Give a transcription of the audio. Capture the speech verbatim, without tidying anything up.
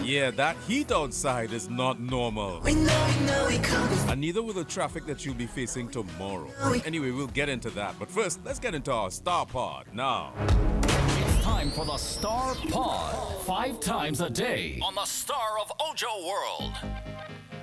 Yeah, that heat outside is not normal. We know, we know we coming. And neither will the traffic that you'll be facing tomorrow. Anyway, we'll get into that. But first, let's get into our Star Pod now. It's time for the Star Pod. Five times a day on the Star of Ojo World.